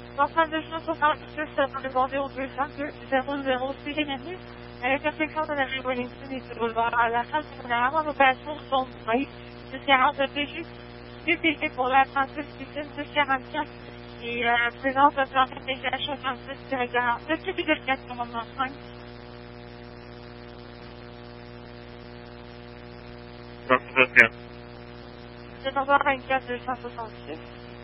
Enfin, 266, demandé au 202 006 bienvenue à l'intersection de la rue Wellington et du boulevard à la salle générale en opération zone 3 de séance de PJ. DPG pour la 36 piscine 244 et présence de plan PTGH 66-40 depuis le 495. C'est encore 24 266.